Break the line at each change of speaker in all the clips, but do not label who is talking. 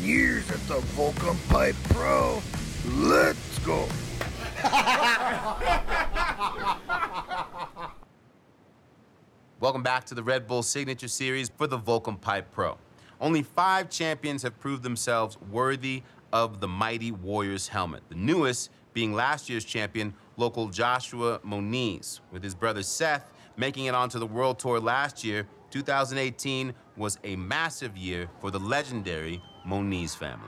years at the Volcom Pipe Pro. Let's go.
Welcome back to the Red Bull Signature Series for the Volcom Pipe Pro. Only 5 champions have proved themselves worthy of the Mighty Warriors helmet, the newest being last year's champion, local Joshua Moniz. With his brother Seth making it onto the World Tour last year, 2018 was a massive year for the legendary Moniz family.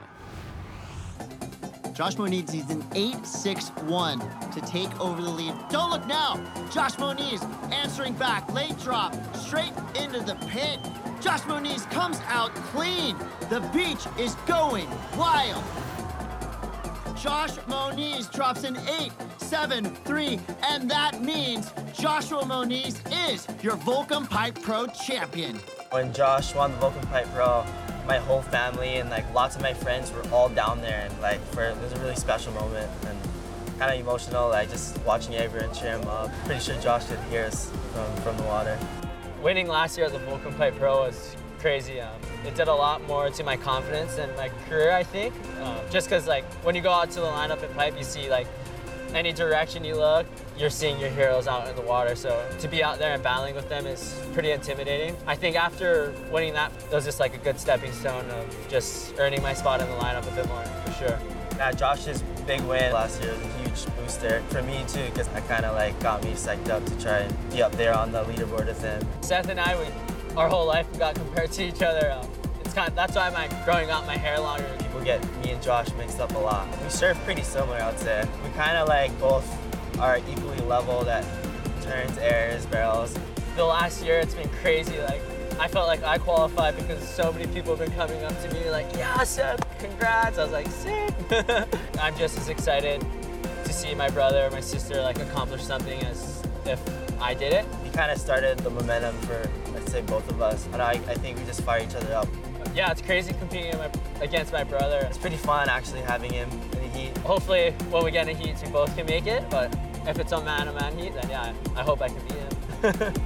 Josh Moniz is an 8-6-1 to take over the lead. Don't look now! Josh Moniz answering back, late drop, straight into the pit. Josh Moniz comes out clean. The beach is going wild. Josh Moniz drops an 8-7-3, and that means Joshua Moniz is your Volcom Pipe Pro champion.
When Josh won the Volcom Pipe Pro, my whole family and lots of my friends were all down there, and it was a really special moment and kind of emotional, just watching everyone cheer him up. Pretty sure Josh could hear us from the water.
Winning last year at the Volcom Pipe Pro was crazy. It did a lot more to my confidence and my career, I think. Just because when you go out to the lineup in pipe, you see any direction you look, you're seeing your heroes out in the water. So to be out there and battling with them is pretty intimidating. I think after winning that, it was just a good stepping stone of just earning my spot in the lineup a bit more, for sure.
Yeah, Josh's big win last year was a huge booster for me too, because it kind of got me psyched up to try and be up there on the leaderboard with him.
Seth and I, our whole life we got compared to each other. That's why growing out my hair longer.
People get me and Josh mixed up a lot. We surf pretty similar, I would say. We kind of both are equally leveled at turns, airs, barrels.
The last year it's been crazy. I felt like I qualified because so many people have been coming up to me yeah, Seth, congrats. I was sick. I'm just as excited to see my brother or my sister accomplish something as if I did it.
He kind of started the momentum for, let's say, both of us. And I think we just fire each other up.
Yeah, it's crazy competing against my brother.
It's pretty fun actually having him in the heat.
Hopefully when we get in heats, we both can make it. But if it's a man-to-man heat, then yeah, I hope I can beat him.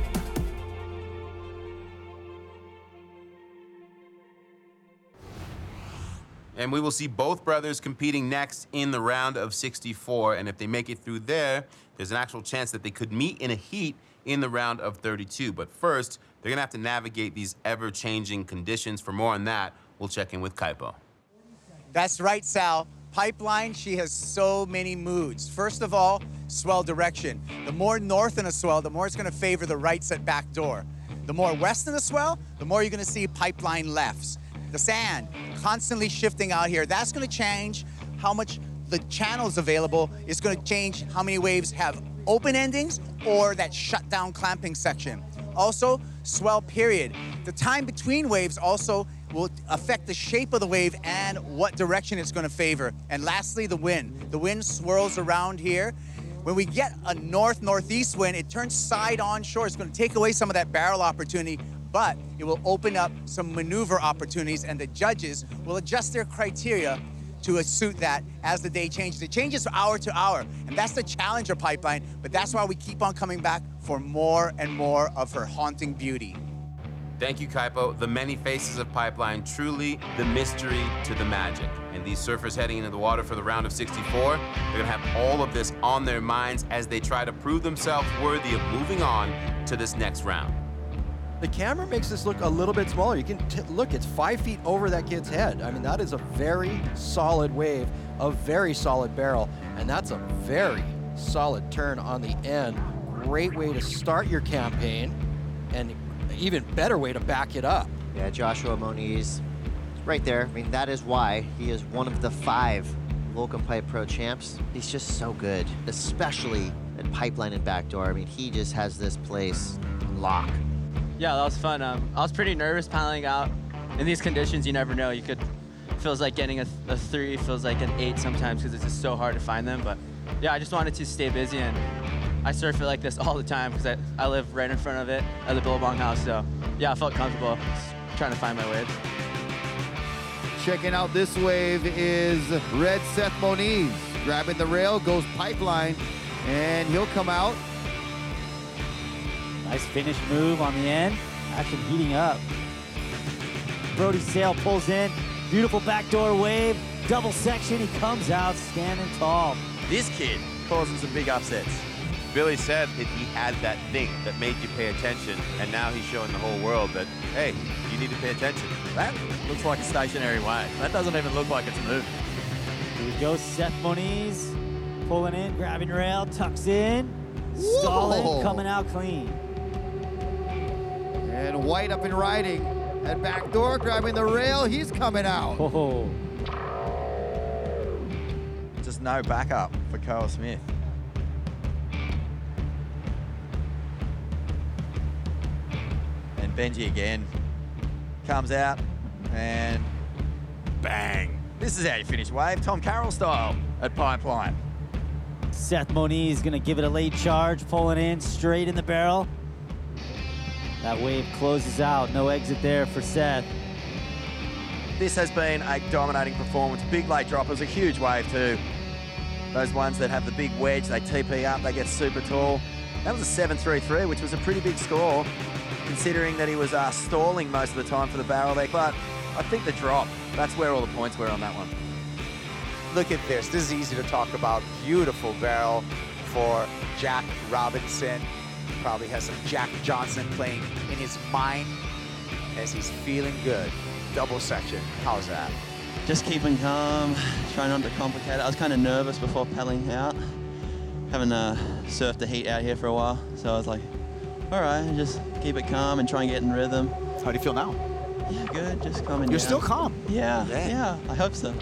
And we will see both brothers competing next in the round of 64. And if they make it through there's an actual chance that they could meet in a heat in the round of 32. But first, they're gonna have to navigate these ever-changing conditions. For more on that, we'll check in with Kaipo.
That's right, Sal. Pipeline, she has so many moods. First of all, swell direction. The more north in a swell, the more it's gonna favor the right set back door. The more west in the swell, the more you're gonna see pipeline lefts. The sand constantly shifting out here. That's gonna change how much the channels available. It's gonna change how many waves have open endings or that shutdown clamping section. Also, swell period. The time between waves also will affect the shape of the wave and what direction it's gonna favor. And lastly, the wind. The wind swirls around here. When we get a north-northeast wind, it turns side onshore. It's gonna take away some of that barrel opportunity, but it will open up some maneuver opportunities, and the judges will adjust their criteria to suit that as the day changes. It changes hour to hour, and that's the Challenger pipeline, but that's why we keep on coming back for more and more of her haunting beauty.
Thank you, Kaipo. The many faces of Pipeline, truly the mystery to the magic. And these surfers heading into the water for the round of 64, they're gonna have all of this on their minds as they try to prove themselves worthy of moving on to this next round.
The camera makes this look a little bit smaller. You can look, it's 5 feet over that kid's head. I mean, that is a very solid wave, a very solid barrel, and that's a very solid turn on the end. Great way to start your campaign, and even better way to back it up.
Yeah, Joshua Moniz, right there. I mean, that is why he is one of the 5 Volcom Pipe Pro champs. He's just so good, especially at pipeline and backdoor. I mean, he just has this place on lock.
Yeah, that was fun. I was pretty nervous paddling out. In these conditions, you never know. Feels like getting a 3, feels like an 8 sometimes because it's just so hard to find them. But yeah, I just wanted to stay busy, and I surf it like this all the time because I live right in front of it at the Billabong house. So yeah, I felt comfortable just trying to find my wave.
Checking out this wave is Red Seth Moniz. Grabbing the rail, goes pipeline, and he'll come out.
Nice finish move on the end. Action heating up. Brody Sail pulls in. Beautiful backdoor wave, double section. He comes out standing tall.
This kid causing some big upsets.
Billy said that he had that thing that made you pay attention, and now he's showing the whole world that, hey, you need to pay attention.
That looks like a stationary wave. That doesn't even look like it's moving.
Here we go, Seth Moniz pulling in, grabbing rail, tucks in, stalling,
Whoa.
coming out clean.
And White up and riding at backdoor, grabbing the rail. He's coming out.
Oh,
Just no backup for Carl Smith. And Benji again comes out and bang. This is how you finish wave, Tom Carroll style at Pipeline.
Seth Moniz gonna give it a late charge, pulling in straight in the barrel. That wave closes out, no exit there for Seth.
This has been a dominating performance. Big late droppers, a huge wave too. Those ones that have the big wedge, they TP up, they get super tall. That was a 7.33, which was a pretty big score, considering that he was stalling most of the time for the barrel there. But I think the drop, that's where all the points were on that one.
Look at this. This is easy to talk about. Beautiful barrel for Jack Robinson. Probably has some Jack Johnson playing in his mind as he's feeling good. Double section. How's that?
Just keeping calm, trying not to complicate it. I was kind of nervous before paddling out. Haven't surfed the heat out here for a while, so I was like, all right, just keep it calm and try and get in rhythm.
How do you feel now?
Yeah, good, just calming down.
You're still calm.
Yeah, I hope so.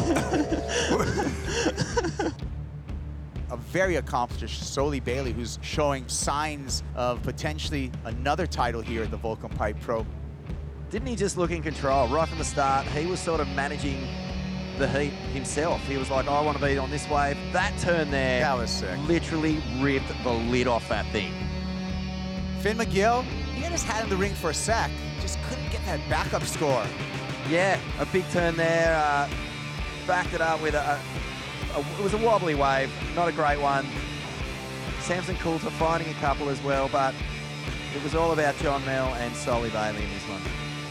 A very accomplished Soli Bailey, who's showing signs of potentially another title here at the Vulcan Pipe Pro.
Didn't he just look in control right from the start? He was sort of managing the heat himself. He was like, I want to be on this wave. That turn there,
That was sick.
literally ripped the lid off that thing.
Finn McGill, he had his hat in the ring for a sec, just couldn't get that backup score.
Yeah, a big turn there. Backed it up with it was a wobbly wave, not a great one. Samson Coulter finding a couple as well, but it was all about John Mel and Soli Bailey in this one.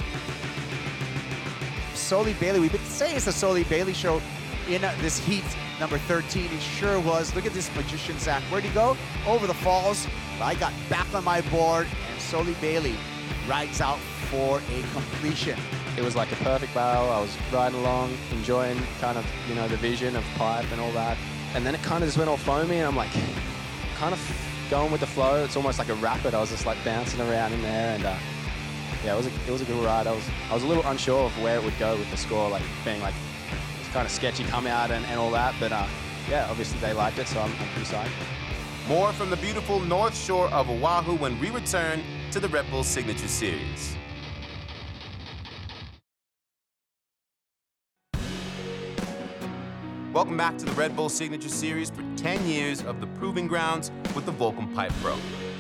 Soli Bailey, we've been saying it's the Soli Bailey show in this heat, number 13. It sure was. Look at this magician, Zach. Where'd he go? Over the falls. I got back on my board, and Soli Bailey rides out for a completion.
It was like a perfect barrel. I was riding along, enjoying kind of, you know, the vision of pipe and all that. And then it kind of just went all foamy, and I'm like, kind of going with the flow. It's almost like a rapid. I was just like bouncing around in there, and yeah, it was a good ride. I was a little unsure of where it would go with the score, like being like, it's kind of sketchy come out and all that. But yeah, obviously they liked it, so I'm pretty psyched.
More from the beautiful North Shore of Oahu when we return to the Red Bull Signature Series. Welcome back to the Red Bull Signature Series for 10 years of the proving grounds with the Vulcan Pipe Pro.